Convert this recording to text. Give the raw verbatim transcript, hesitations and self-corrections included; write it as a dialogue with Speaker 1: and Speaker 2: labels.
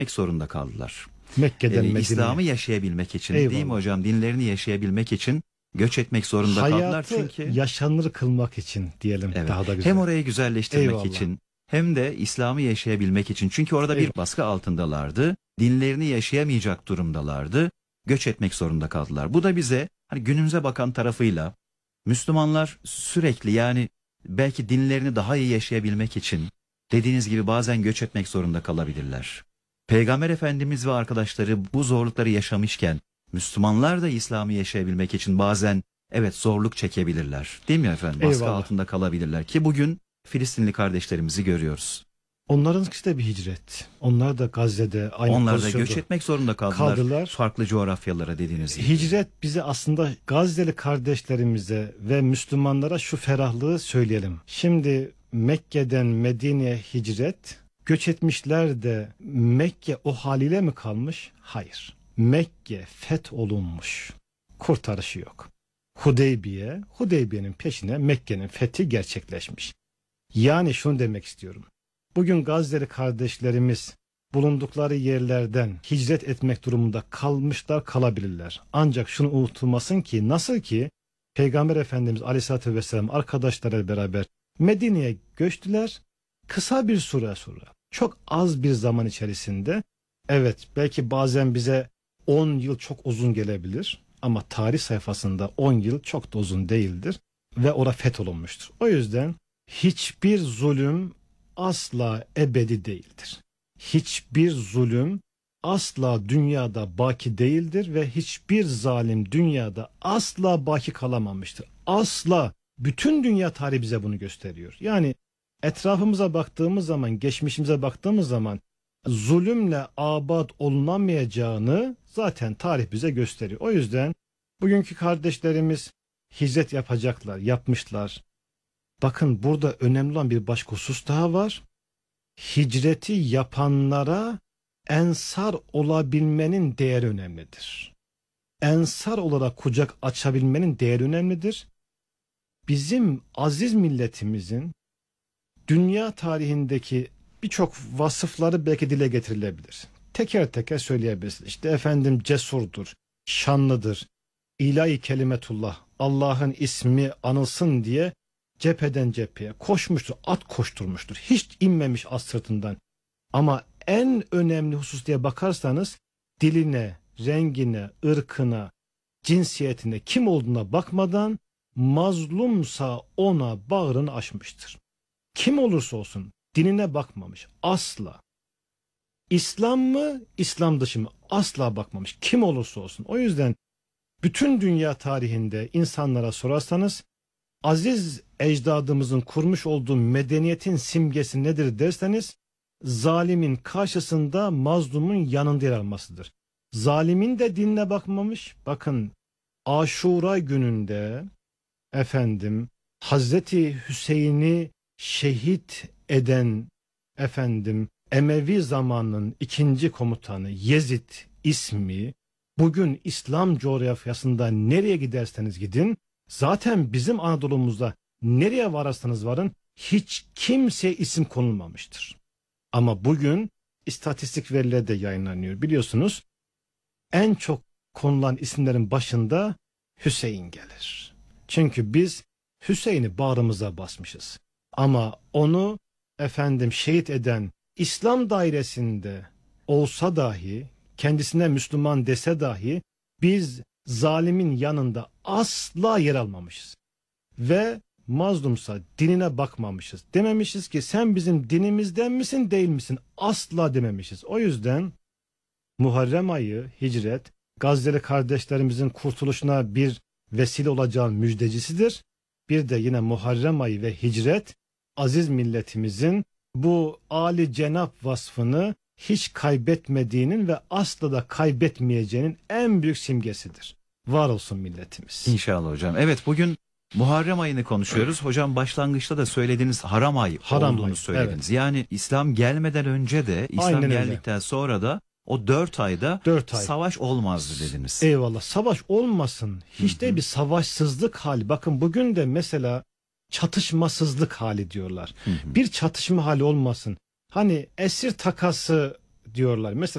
Speaker 1: zorunda kaldılar.
Speaker 2: Mekke'den
Speaker 1: Ee,
Speaker 2: Medine'ye.
Speaker 1: İslam'ı yaşayabilmek için,
Speaker 2: Eyvallah.
Speaker 1: değil mi hocam? Dinlerini yaşayabilmek için göç etmek zorunda
Speaker 2: Hayatı
Speaker 1: kaldılar çünkü.
Speaker 2: yaşanır kılmak için diyelim,
Speaker 1: Evet.
Speaker 2: daha da güzel.
Speaker 1: Hem orayı güzelleştirmek
Speaker 2: Eyvallah.
Speaker 1: için hem de İslam'ı yaşayabilmek için. Çünkü orada bir
Speaker 2: Eyvallah.
Speaker 1: baskı altındalardı. Dinlerini yaşayamayacak durumdalardı. Göç etmek zorunda kaldılar. Bu da bize hani günümüze bakan tarafıyla Müslümanlar sürekli, yani belki dinlerini daha iyi yaşayabilmek için dediğiniz gibi bazen göç etmek zorunda kalabilirler. Peygamber Efendimiz ve arkadaşları bu zorlukları yaşamışken Müslümanlar da İslam'ı yaşayabilmek için bazen evet zorluk çekebilirler. Değil mi efendim? Baskı
Speaker 2: Eyvallah.
Speaker 1: altında kalabilirler ki bugün Filistinli kardeşlerimizi görüyoruz.
Speaker 2: Onlarınkisi de bir hicret. Onlar da Gazze'de aynı
Speaker 1: Onlar da
Speaker 2: pozisyonda
Speaker 1: göç etmek zorunda kaldılar.
Speaker 2: kaldılar.
Speaker 1: Farklı coğrafyalara dediğiniz gibi.
Speaker 2: Hicret bize aslında Gazze'li kardeşlerimize ve Müslümanlara şu ferahlığı söyleyelim. Şimdi Mekke'den Medine'ye hicret, göç etmişler de Mekke o haliyle mi kalmış? Hayır. Mekke fetholunmuş. Kurtarışı yok. Hudeybiye, Hudeybiye'nin peşine Mekke'nin fethi gerçekleşmiş. Yani şunu demek istiyorum. Bugün Gazze'li kardeşlerimiz bulundukları yerlerden hicret etmek durumunda kalmışlar, kalabilirler. Ancak şunu unutulmasın ki nasıl ki Peygamber Efendimiz Aleyhisselatü Vesselam arkadaşlarıyla beraber Medine'ye göçtüler, kısa bir süre sonra, çok az bir zaman içerisinde, evet belki bazen bize on yıl çok uzun gelebilir ama tarih sayfasında on yıl çok da uzun değildir ve orada fetholunmuştur. O yüzden hiçbir zulüm asla ebedi değildir. Hiçbir zulüm asla dünyada baki değildir ve hiçbir zalim dünyada asla baki kalamamıştır. Asla. Bütün dünya tarihi bize bunu gösteriyor. Yani etrafımıza baktığımız zaman, geçmişimize baktığımız zaman zulümle abad olunamayacağını zaten tarih bize gösteriyor. O yüzden bugünkü kardeşlerimiz hicret yapacaklar, yapmışlar. Bakın burada önemli olan bir başka husus daha var. Hicreti yapanlara ensar olabilmenin değeri önemlidir. Ensar olarak kucak açabilmenin değeri önemlidir. Bizim aziz milletimizin dünya tarihindeki birçok vasıfları belki dile getirilebilir. Teker teker söyleyebiliriz. İşte efendim cesurdur, şanlıdır, ilahi kelimetullah, Allah'ın ismi anılsın diye cepheden cepheye koşmuştur, at koşturmuştur. Hiç inmemiş at sırtından. Ama en önemli husus diye bakarsanız diline, rengine, ırkına, cinsiyetine, kim olduğuna bakmadan mazlumsa ona bağrını açmıştır. Kim olursa olsun dinine bakmamış asla. İslam mı, İslam dışı mı asla bakmamış. Kim olursa olsun. O yüzden bütün dünya tarihinde insanlara sorarsanız aziz ecdadımızın kurmuş olduğu medeniyetin simgesi nedir derseniz zalimin karşısında mazlumun yanında yer almasıdır. Zalimin de dinine bakmamış. Bakın Aşura gününde efendim Hazreti Hüseyin'i şehit eden efendim Emevi zamanının ikinci komutanı Yezid ismi bugün İslam coğrafyasında nereye giderseniz gidin, zaten bizim Anadolu'muzda nereye vararsanız varın hiç kimseye isim konulmamıştır. Ama bugün istatistik veriler de yayınlanıyor. Biliyorsunuz en çok konulan isimlerin başında Hüseyin gelir. Çünkü biz Hüseyin'i bağrımıza basmışız. Ama onu efendim şehit eden İslam dairesinde olsa dahi, kendisine Müslüman dese dahi biz zalimin yanında asla yer almamışız. Ve mazlumsa dinine bakmamışız. Dememişiz ki sen bizim dinimizden misin değil misin? Asla dememişiz. O yüzden Muharrem ayı, hicret, Gazze'li kardeşlerimizin kurtuluşuna bir vesile olacağın müjdecisidir. Bir de yine Muharrem ayı ve hicret aziz milletimizin bu âli cenab vasfını hiç kaybetmediğinin ve asla da kaybetmeyeceğinin en büyük simgesidir. Var olsun milletimiz.
Speaker 1: İnşallah hocam. Evet, bugün Muharrem ayını konuşuyoruz. Hocam başlangıçta da söylediğiniz haram ay
Speaker 2: Haram
Speaker 1: olduğunu
Speaker 2: ay,
Speaker 1: söylediniz.
Speaker 2: evet.
Speaker 1: Yani İslam gelmeden önce de İslam
Speaker 2: Aynen öyle.
Speaker 1: geldikten sonra da o dört ayda
Speaker 2: Dört ay.
Speaker 1: savaş olmazdı dediniz.
Speaker 2: Eyvallah, savaş olmasın. Hiç
Speaker 1: Hı hı.
Speaker 2: de bir savaşsızlık hali. Bakın bugün de mesela çatışmasızlık hali diyorlar.
Speaker 1: Hı hı.
Speaker 2: Bir çatışma hali olmasın. Hani esir takası diyorlar. Mesela